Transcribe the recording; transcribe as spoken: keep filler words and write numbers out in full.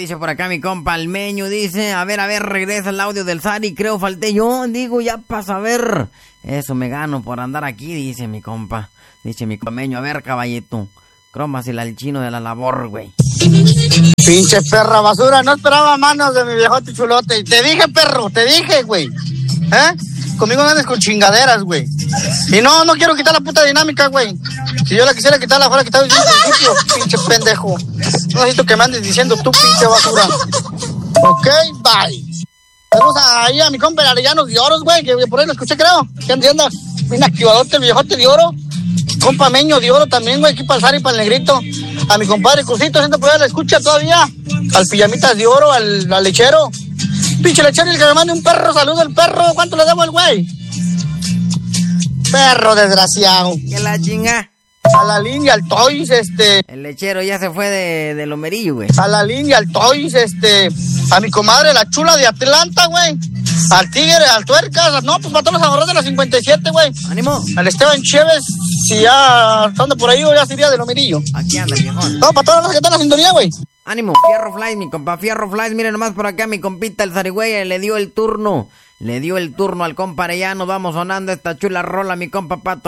dice por acá mi compa el Meño, dice, a ver, a ver, regresa el audio del Sari, creo falté yo, digo, ya pasa a ver. Eso me gano por andar aquí, dice mi compa. Dice mi Meño, a ver, caballito, cromas el al chino de la labor, güey. Pinche perra basura, no esperaba manos de mi viejote chulote. Te dije, perro, te dije, güey. ¿Eh? Conmigo no andes con chingaderas, güey. Y no, no quiero quitar la puta dinámica, güey. Si yo la quisiera quitar, la fuera quitado desde un principio, pinche pendejo. No necesito que me andes diciendo tú, pinche basura. Ok, bye. Saludos ahí a mi compa el Arellano de Oros, güey, que por ahí lo escuché, creo. ¿Qué anda? Bien activadote el viejote de oro. Compa Meño de Oro también, güey, aquí para el Sari y para el Negrito. A mi compadre Cusito, siento por ahí la escucha todavía. Al Pijamitas de Oro, al, al Lechero. Pinche Lechero, el que me mande un perro, saludo al perro. ¿Cuánto le debo al güey? Perro desgraciado. ¿Qué la chinga? A la línea, al Toys, este... El Lechero ya se fue de, de Lomerillo, güey. A la línea, al Toys, este... A mi comadre, la chula de Atlanta, güey. Al Tigre, al Tuercas. No, pues para todos los ahorros de la cincuenta y siete, güey. ¡Ánimo! Al Esteban Chévez, si ya anda por ahí o ya sería de Lomerillo. Aquí anda, viejón. No, para todos los que están en la sintonía, güey. ¡Ánimo! Fierro Flies, mi compa, Fierro Flies. Miren nomás por acá, mi compita, el Zarigüeya, le dio el turno. Le dio el turno al compa Arellano. Vamos sonando esta chula rola, mi compa Pato.